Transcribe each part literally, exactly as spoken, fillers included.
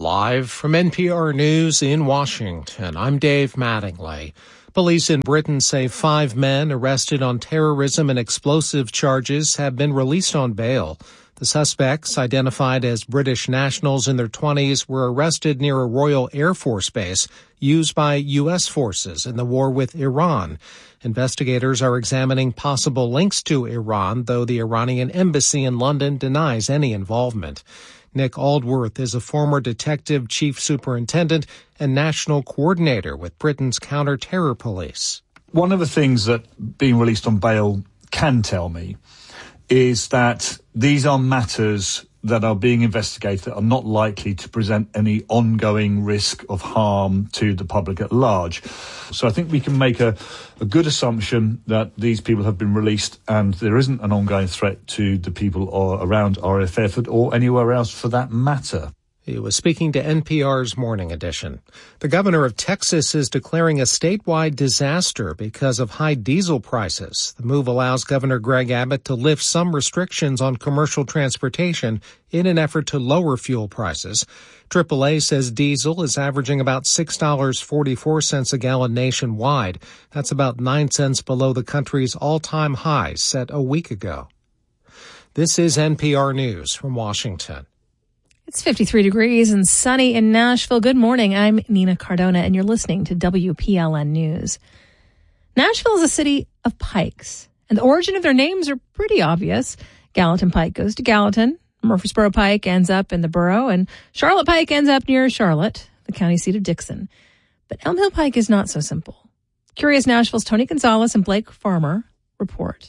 Live from N P R News in Washington, I'm Dave Mattingly. Police in Britain say five men arrested on terrorism and explosive charges have been released on bail. The suspects, identified as British nationals in their twenties, were arrested near a Royal Air Force base used by U S forces in the war with Iran. Investigators are examining possible links to Iran, though the Iranian embassy in London denies any involvement. Nick Aldworth is a former detective chief superintendent and national coordinator with Britain's counter-terror police. One of the things that being released on bail can tell me is that these are matters that are being investigated that are not likely to present any ongoing risk of harm to the public at large. So I think we can make a, a good assumption that these people have been released and there isn't an ongoing threat to the people or around R A F F or anywhere else for that matter. He was speaking to N P R's Morning Edition. The governor of Texas is declaring a statewide disaster because of high diesel prices. The move allows Governor Greg Abbott to lift some restrictions on commercial transportation in an effort to lower fuel prices. triple A says diesel is averaging about six dollars and forty-four cents a gallon nationwide. That's about nine cents below the country's all-time high set a week ago. This is N P R News from Washington. It's fifty-three degrees and sunny in Nashville. Good morning. I'm Nina Cardona, and you're listening to W P L N News. Nashville is a city of pikes, and the origin of their names are pretty obvious. Gallatin Pike goes to Gallatin, Murfreesboro Pike ends up in the borough, and Charlotte Pike ends up near Charlotte, the county seat of Dixon. But Elm Hill Pike is not so simple. Curious Nashville's Tony Gonzalez and Blake Farmer report.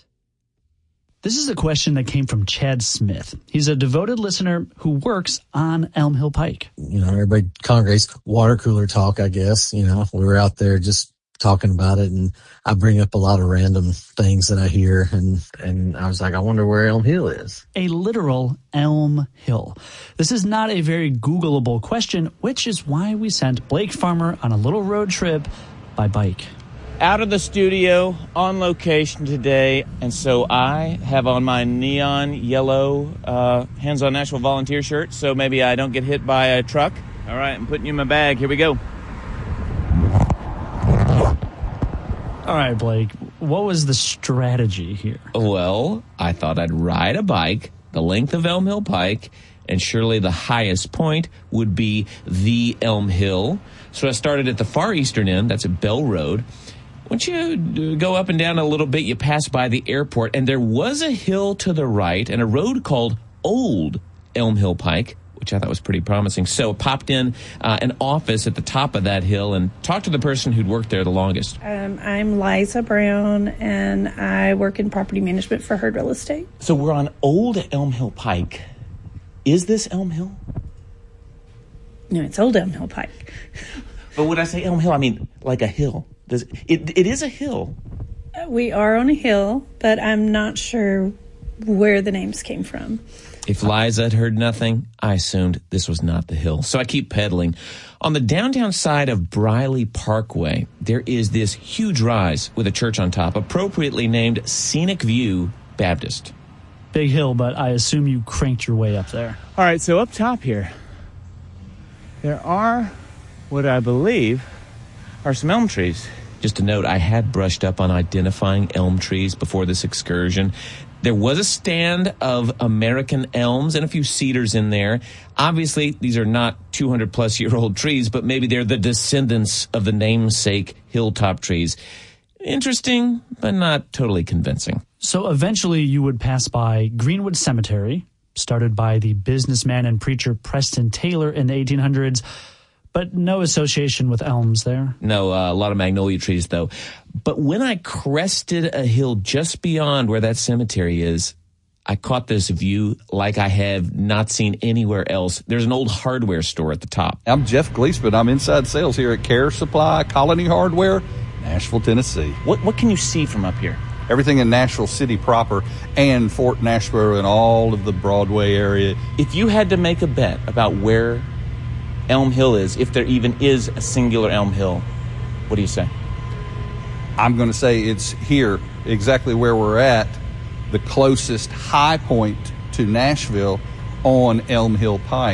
This is a question that came from Chad Smith. He's a devoted listener who works on Elm Hill Pike. You know, everybody congregates, water cooler talk, I guess. You know, we were out there just talking about it, and I bring up a lot of random things that I hear, and, and I was like, I wonder where Elm Hill is. A literal Elm Hill. This is not a very Googleable question, which is why we sent Blake Farmer on a little road trip by bike. Out of the studio, on location today, and so I have on my neon yellow uh, Hands on Nashville volunteer shirt, so maybe I don't get hit by a truck. All right, I'm putting you in my bag. Here we go. All right, Blake, what was the strategy here? Well, I thought I'd ride a bike the length of Elm Hill Pike, and surely the highest point would be the Elm Hill. So I started at the far eastern end, that's at Bell Road. Once you go up and down a little bit, you pass by the airport, and there was a hill to the right and a road called Old Elm Hill Pike, which I thought was pretty promising. So I popped in uh, an office at the top of that hill and talked to the person who'd worked there the longest. Um, I'm Liza Brown, and I work in property management for Herd Real Estate. So we're on Old Elm Hill Pike. Is this Elm Hill? No, it's Old Elm Hill Pike. But when I say Elm Hill, I mean like a hill. Does, it, it is a hill. We are on a hill, but I'm not sure where the names came from. If Liza had heard nothing, I assumed this was not the hill. So I keep pedaling. On the downtown side of Briley Parkway, there is this huge rise with a church on top, appropriately named Scenic View Baptist. Big hill, but I assume you cranked your way up there. All right, so up top here, there are what I believe are some elm trees. Just a note, I had brushed up on identifying elm trees before this excursion. There was a stand of American elms and a few cedars in there. Obviously, these are not two hundred plus year old trees, but maybe they're the descendants of the namesake hilltop trees. Interesting, but not totally convincing. So eventually you would pass by Greenwood Cemetery, started by the businessman and preacher Preston Taylor in the eighteen hundreds, but no association with elms there. No, uh, a lot of magnolia trees, though. But when I crested a hill just beyond where that cemetery is, I caught this view like I have not seen anywhere else. There's an old hardware store at the top. I'm Jeff Gleesman. I'm inside sales here at Care Supply Colony Hardware, Nashville, Tennessee. What what can you see from up here? Everything in Nashville City proper and Fort Nashville and all of the Broadway area. If you had to make a bet about where Elm Hill is, if there even is a singular Elm Hill, what do you say? I'm going to say it's here, exactly where we're at, the closest high point to Nashville on Elm Hill Pike.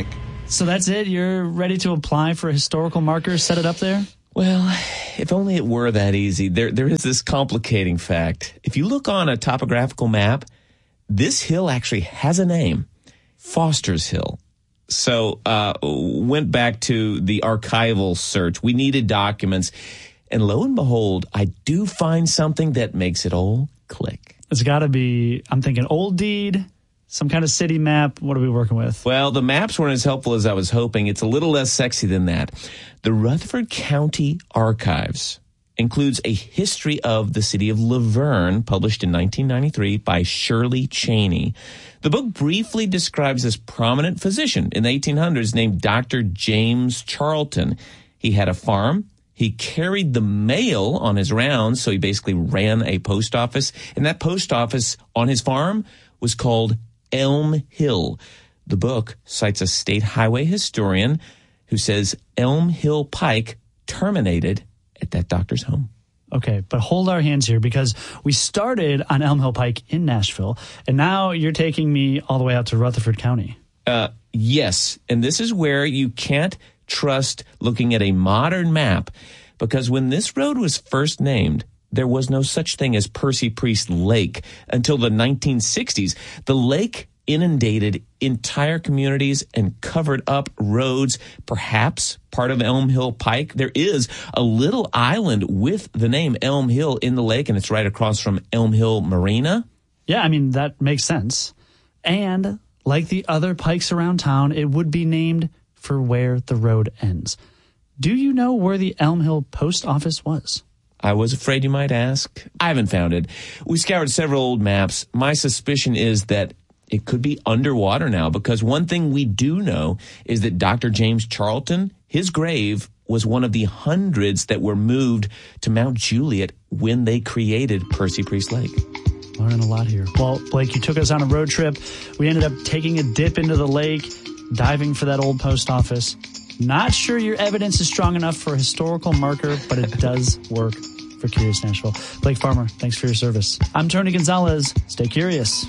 So that's it? You're ready to apply for a historical marker, set it up there? Well, if only it were that easy. There, there is this complicating fact. If you look on a topographical map, this hill actually has a name, Foster's Hill. So, uh, went back to the archival search. We needed documents. And lo and behold, I do find something that makes it all click. It's got to be, I'm thinking old deed, some kind of city map. What are we working with? Well, the maps weren't as helpful as I was hoping. It's a little less sexy than that. The Rutherford County Archives includes a history of the city of Laverne, published in nineteen ninety-three by Shirley Cheney. The book briefly describes this prominent physician in the eighteen hundreds named Doctor James Charlton. He had a farm. He carried the mail on his rounds, so he basically ran a post office. And that post office on his farm was called Elm Hill. The book cites a state highway historian who says Elm Hill Pike terminated at that doctor's home. Okay, but hold our hands here, because we started on Elm Hill Pike in Nashville, and now you're taking me all the way out to Rutherford County. Uh, yes, and this is where you can't trust looking at a modern map, because when this road was first named, there was no such thing as Percy Priest Lake until the nineteen sixties. The lake inundated entire communities and covered up roads, perhaps part of Elm Hill Pike. There is a little island with the name Elm Hill in the lake, and it's right across from Elm Hill Marina. Yeah, I mean, that makes sense. And like the other pikes around town, it would be named for where the road ends. Do you know where the Elm Hill post office was? I was afraid you might ask. I haven't found it. We scoured several old maps. My suspicion is that it could be underwater now, because one thing we do know is that Doctor James Charlton, his grave was one of the hundreds that were moved to Mount Juliet when they created Percy Priest Lake. Learning a lot here. Well, Blake, you took us on a road trip. We ended up taking a dip into the lake, diving for that old post office. Not sure your evidence is strong enough for a historical marker, but it does work for Curious Nashville. Blake Farmer, thanks for your service. I'm Tony Gonzalez. Stay curious.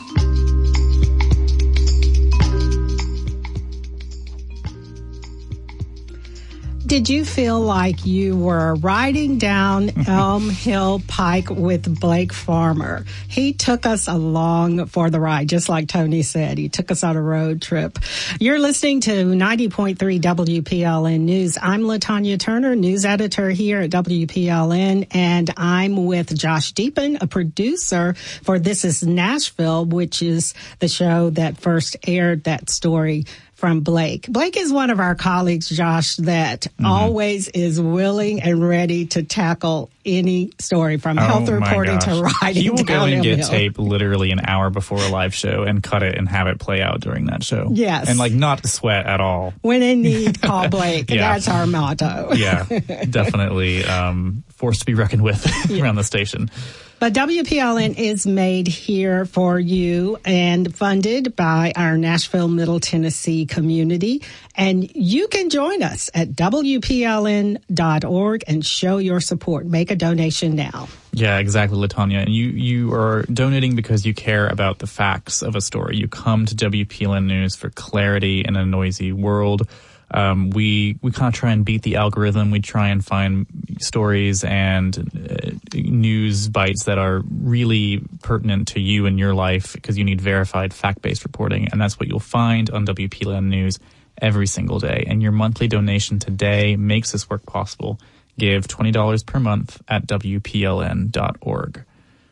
Did you feel like you were riding down Elm Hill Pike with Blake Farmer? He took us along for the ride, just like Tony said. He took us on a road trip. You're listening to ninety point three W P L N News. I'm LaTanya Turner, news editor here at W P L N, and I'm with Josh Deepen, a producer for This Is Nashville, which is the show that first aired that story from Blake. Blake is one of our colleagues, Josh, that mm-hmm. always is willing and ready to tackle any story, from oh health reporting gosh. to writing. He will go and get hill. tape literally an hour before a live show and cut it and have it play out during that show. Yes. And like not sweat at all. When in need, call Blake. yeah. That's our motto. yeah, definitely um, forced to be reckoned with yeah. around the station. But W P L N is made here for you and funded by our Nashville, Middle Tennessee community. And you can join us at W P L N dot org and show your support. Make a donation now. Yeah, exactly, LaTanya. And you, you are donating because you care about the facts of a story. You come to W P L N News for clarity in a noisy world. Um, we we kind of try and beat the algorithm. We try and find stories and uh, news bites that are really pertinent to you and your life, because you need verified fact-based reporting. And that's what you'll find on W P L N News every single day. And your monthly donation today makes this work possible. Give twenty dollars per month at W P L N dot org.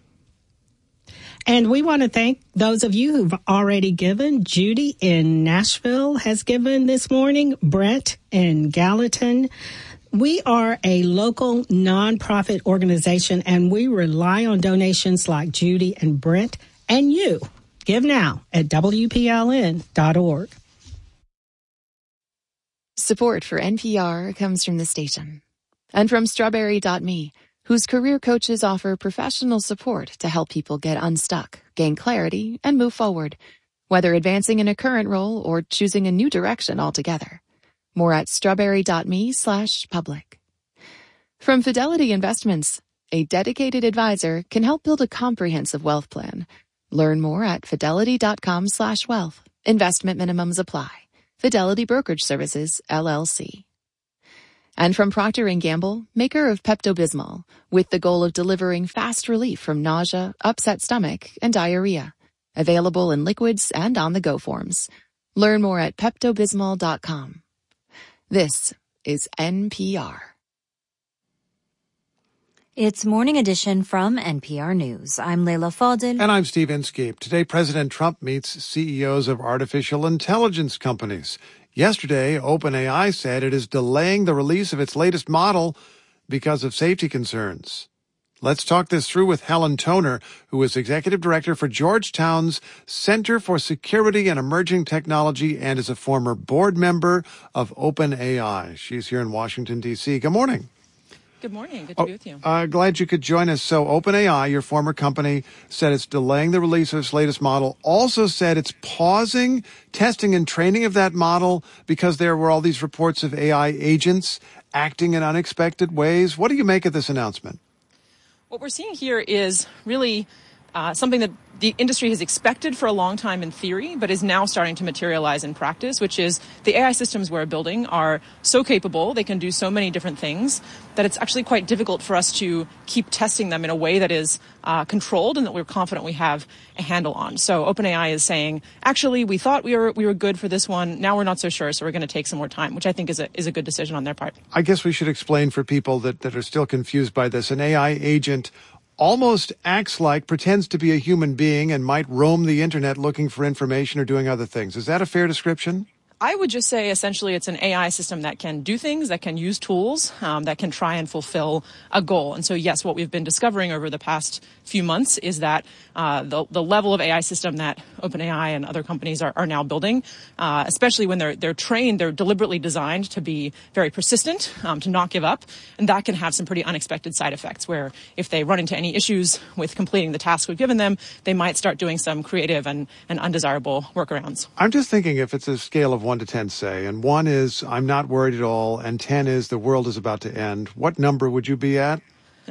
And we want to thank those of you who've already given. Judy in Nashville has given this morning. Brent in Gallatin. We are a local nonprofit organization, and we rely on donations like Judy and Brent and you. Give now at W P L N dot org. Support for N P R comes from the station and from Strawberry dot me, whose career coaches offer professional support to help people get unstuck, gain clarity, and move forward, whether advancing in a current role or choosing a new direction altogether. More at strawberry dot me slash public. From Fidelity Investments, a dedicated advisor can help build a comprehensive wealth plan. Learn more at fidelity dot com slash wealth. Investment minimums apply. Fidelity Brokerage Services, L L C. And from Procter and Gamble, maker of Pepto-Bismol, with the goal of delivering fast relief from nausea, upset stomach, and diarrhea. Available in liquids and on-the-go forms. Learn more at Pepto Bismol dot com. This is N P R. It's Morning Edition from N P R News. I'm Leila Fadel. And I'm Steve Inskeep. Today, President Trump meets C E Os of artificial intelligence companies. Yesterday, OpenAI said it is delaying the release of its latest model because of safety concerns. Let's talk this through with Helen Toner, who is Executive Director for Georgetown's Center for Security and Emerging Technology and is a former board member of OpenAI. She's here in Washington, D C. Good morning. Good morning. Good to oh, be with you. Uh, glad you could join us. So OpenAI, your former company, said it's delaying the release of its latest model, also said it's pausing testing and training of that model because there were all these reports of A I agents acting in unexpected ways. What do you make of this announcement? What we're seeing here is really uh, something that the industry has expected for a long time in theory, but is now starting to materialize in practice, which is the A I systems we're building are so capable, they can do so many different things, that it's actually quite difficult for us to keep testing them in a way that is uh, controlled and that we're confident we have a handle on. So OpenAI is saying, actually, we thought we were we were good for this one. Now we're not so sure, so we're going to take some more time, which I think is a is a good decision on their part. I guess we should explain for people that, that are still confused by this. An A I agent almost acts like, pretends to be a human being and might roam the internet looking for information or doing other things. Is that a fair description? I would just say essentially it's an A I system that can do things, that can use tools, um, that can try and fulfill a goal. And so, yes, what we've been discovering over the past few months is that uh, the, the level of A I system that OpenAI and other companies are, are now building, uh, especially when they're they're trained, they're deliberately designed to be very persistent, um, to not give up. And that can have some pretty unexpected side effects where if they run into any issues with completing the task we've given them, they might start doing some creative and, and undesirable workarounds. I'm just thinking if it's a scale of one to ten, say, and one is I'm not worried at all, and ten is the world is about to end, what number would you be at?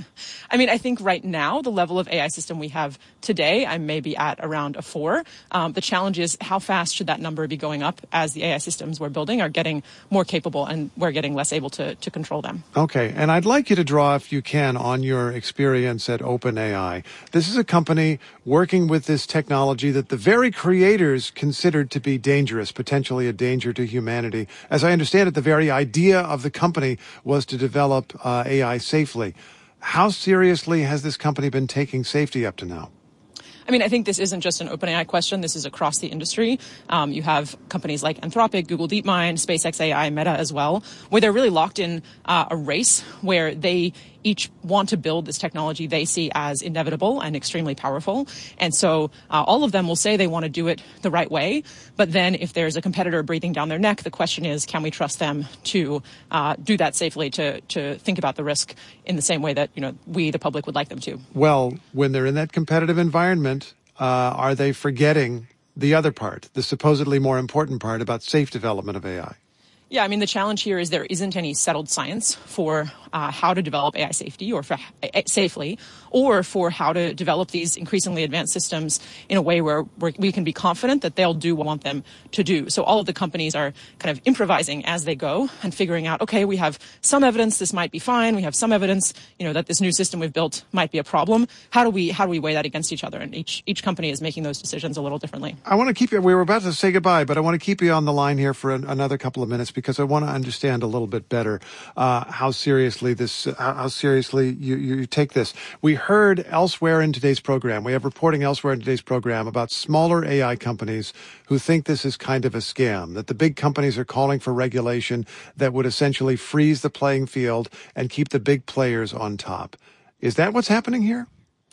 I mean, I think right now, the level of A I system we have today, I may be at around a four. Um, the challenge is how fast should that number be going up as the A I systems we're building are getting more capable and we're getting less able to, to control them. Okay. And I'd like you to draw, if you can, on your experience at OpenAI. This is a company working with this technology that the very creators considered to be dangerous, potentially a danger to humanity. As I understand it, the very idea of the company was to develop uh, A I safely. How seriously has this company been taking safety up to now? I mean, I think this isn't just an OpenAI question. This is across the industry. Um, you have companies like Anthropic, Google DeepMind, SpaceX A I, Meta as well, where they're really locked in uh, a race where they each want to build this technology they see as inevitable and extremely powerful. And so uh, all of them will say they want to do it the right way. But then if there's a competitor breathing down their neck, the question is, can we trust them to uh, do that safely, to, to think about the risk in the same way that, you know, we, the public, would like them to? Well, when they're in that competitive environment, uh, are they forgetting the other part, the supposedly more important part about safe development of A I? Yeah, I mean, the challenge here is there isn't any settled science for uh, how to develop A I safety or for, uh, safely, or for how to develop these increasingly advanced systems in a way where we're, we can be confident that they'll do what we want them to do. So all of the companies are kind of improvising as they go and figuring out, okay, we have some evidence this might be fine. We have some evidence, you know, that this new system we've built might be a problem. How do we how do we weigh that against each other? And each each company is making those decisions a little differently. I want to keep you. We were about to say goodbye, but I want to keep you on the line here for an, another couple of minutes, because I want to understand a little bit better uh, how seriously this, uh, how seriously you, you take this. We heard elsewhere in today's program, we have reporting elsewhere in today's program about smaller A I companies who think this is kind of a scam, that the big companies are calling for regulation that would essentially freeze the playing field and keep the big players on top. Is that what's happening here?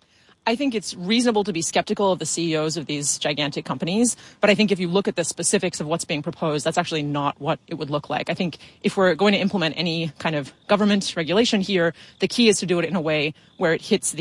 I think it's reasonable to be skeptical of the C E Os of these gigantic companies, but I think if you look at the specifics of what's being proposed, that's actually not what it would look like. I think if we're going to implement any kind of government regulation here, the key is to do it in a way where it hits the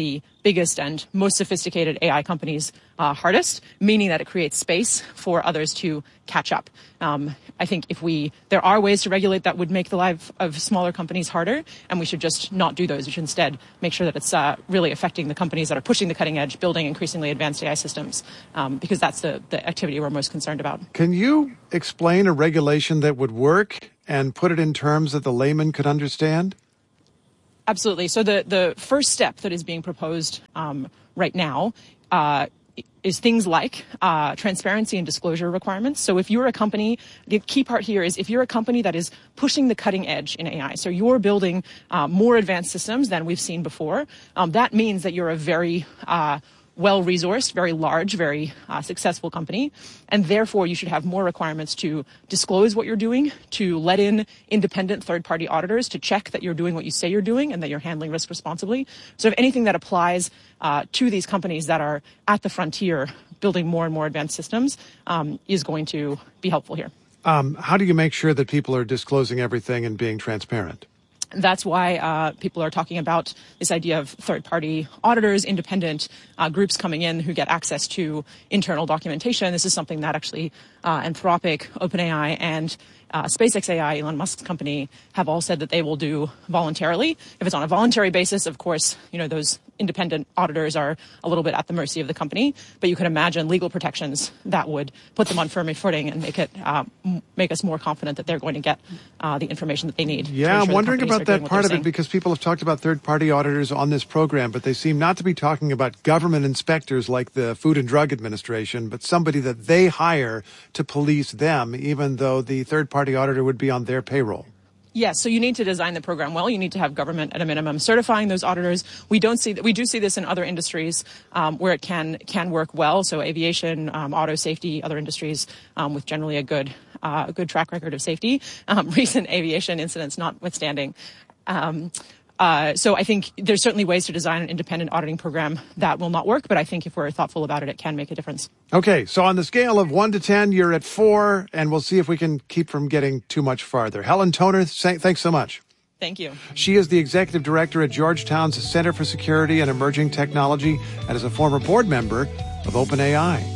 biggest and most sophisticated A I companies uh, hardest, meaning that it creates space for others to catch up. Um, I think if we, there are ways to regulate that would make the life of smaller companies harder, and we should just not do those. We should instead make sure that it's uh, really affecting the companies that are pushing the cutting edge, building increasingly advanced A I systems, um, because that's the, the activity we're most concerned about. Can you explain a regulation that would work and put it in terms that the layman could understand? Absolutely. So the, the first step that is being proposed um, right now uh, is things like uh, transparency and disclosure requirements. So if you're a company, the key part here is if you're a company that is pushing the cutting edge in A I, so you're building uh, more advanced systems than we've seen before, um, that means that you're a very uh, well-resourced, very large, very uh, successful company, and therefore you should have more requirements to disclose what you're doing, to let in independent third-party auditors to check that you're doing what you say you're doing and that you're handling risk responsibly. So if anything that applies uh, to these companies that are at the frontier building more and more advanced systems um, is going to be helpful here. Um, how do you make sure that people are disclosing everything and being transparent? That's why uh, people are talking about this idea of third-party auditors, independent uh, groups coming in who get access to internal documentation. This is something that actually uh, Anthropic, OpenAI, and uh, SpaceX A I, Elon Musk's company, have all said that they will do voluntarily. If it's on a voluntary basis, of course, you know, those independent auditors are a little bit at the mercy of the company. But you can imagine legal protections that would put them on firm footing and make it uh, make us more confident that they're going to get uh, the information that they need. Yeah, I'm wondering about that part of it because people have talked about third-party auditors on this program, but they seem not to be talking about government inspectors like the Food and Drug Administration, but somebody that they hire to police them, even though the third-party auditor would be on their payroll. Yes, so you need to design the program well. You need to have government at a minimum certifying those auditors. We don't see that. We do see this in other industries um, where it can can work well. So aviation, um, auto safety, other industries um, with generally a good uh, a good track record of safety. Um, recent aviation incidents notwithstanding. Um, Uh, so I think there's certainly ways to design an independent auditing program that will not work, but I think if we're thoughtful about it, it can make a difference. Okay, so on the scale of one to ten, you're at four, and we'll see if we can keep from getting too much farther. Helen Toner, thanks so much. Thank you. She is the executive director at Georgetown's Center for Security and Emerging Technology and is a former board member of OpenAI.